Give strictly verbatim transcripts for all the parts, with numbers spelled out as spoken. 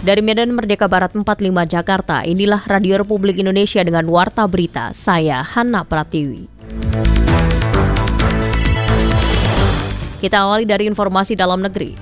Dari Medan Merdeka Barat empat puluh lima Jakarta, inilah Radio Republik Indonesia dengan Warta Berita, saya Hana Pratiwi. Kita awali dari informasi dalam negeri.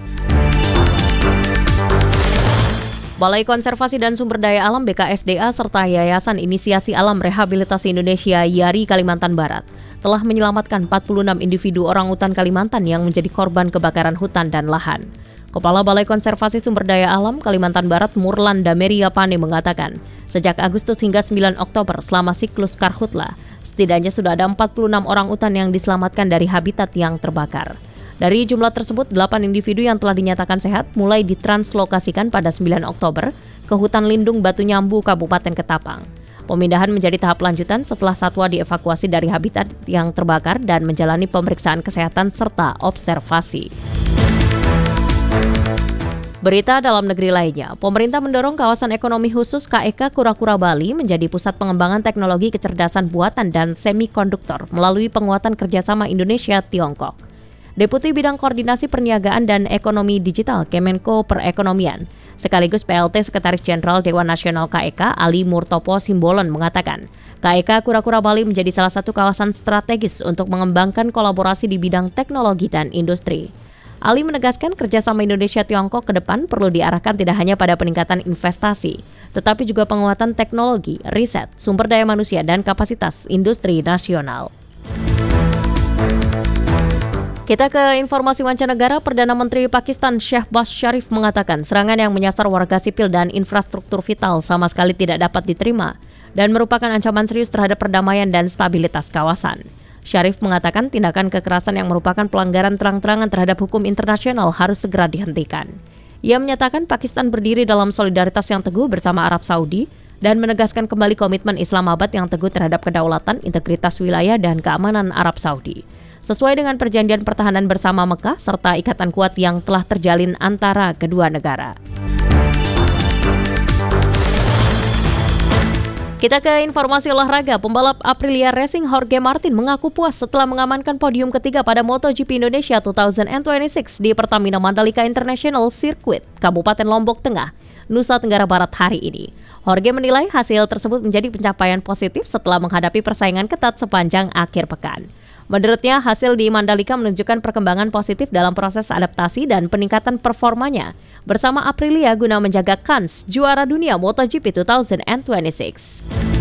Balai Konservasi dan Sumber Daya Alam B K S D A serta Yayasan Inisiasi Alam Rehabilitasi Indonesia YARI Kalimantan Barat telah menyelamatkan empat puluh enam individu orangutan Kalimantan yang menjadi korban kebakaran hutan dan lahan. Kepala Balai Konservasi Sumber Daya Alam Kalimantan Barat Murlan Dameria Pane mengatakan, sejak Agustus hingga sembilan Oktober selama siklus Karhutla, setidaknya sudah ada empat puluh enam orangutan yang diselamatkan dari habitat yang terbakar. Dari jumlah tersebut, delapan individu yang telah dinyatakan sehat mulai ditranslokasikan pada sembilan Oktober ke Hutan Lindung Batu Nyambu, Kabupaten Ketapang. Pemindahan menjadi tahap lanjutan setelah satwa dievakuasi dari habitat yang terbakar dan menjalani pemeriksaan kesehatan serta observasi. Berita dalam negeri lainnya, pemerintah mendorong kawasan ekonomi khusus K E K Kura-Kura Bali menjadi pusat pengembangan teknologi kecerdasan buatan dan semikonduktor melalui penguatan kerjasama Indonesia-Tiongkok. Deputi Bidang Koordinasi Perniagaan dan Ekonomi Digital Kemenko Perekonomian, sekaligus P L T Sekretaris Jenderal Dewan Nasional K E K Ali Murtopo Simbolon mengatakan, K E K Kura-Kura Bali menjadi salah satu kawasan strategis untuk mengembangkan kolaborasi di bidang teknologi dan industri. Ali menegaskan kerjasama Indonesia-Tiongkok ke depan perlu diarahkan tidak hanya pada peningkatan investasi, tetapi juga penguatan teknologi, riset, sumber daya manusia, dan kapasitas industri nasional. Kita ke informasi mancanegara. Perdana Menteri Pakistan Shehbaz Sharif mengatakan serangan yang menyasar warga sipil dan infrastruktur vital sama sekali tidak dapat diterima dan merupakan ancaman serius terhadap perdamaian dan stabilitas kawasan. Sharif mengatakan tindakan kekerasan yang merupakan pelanggaran terang-terangan terhadap hukum internasional harus segera dihentikan. Ia menyatakan Pakistan berdiri dalam solidaritas yang teguh bersama Arab Saudi dan menegaskan kembali komitmen Islamabad yang teguh terhadap kedaulatan, integritas wilayah, dan keamanan Arab Saudi. Sesuai dengan perjanjian pertahanan bersama Mekah serta ikatan kuat yang telah terjalin antara kedua negara. Kita ke informasi olahraga. Pembalap Aprilia Racing Jorge Martin mengaku puas setelah mengamankan podium ketiga pada MotoGP Indonesia dua ribu dua puluh enam di Pertamina Mandalika International Circuit, Kabupaten Lombok Tengah, Nusa Tenggara Barat hari ini. Jorge menilai hasil tersebut menjadi pencapaian positif setelah menghadapi persaingan ketat sepanjang akhir pekan. Menurutnya, hasil di Mandalika menunjukkan perkembangan positif dalam proses adaptasi dan peningkatan performanya bersama Aprilia guna menjaga kans juara dunia MotoGP dua ribu dua puluh enam.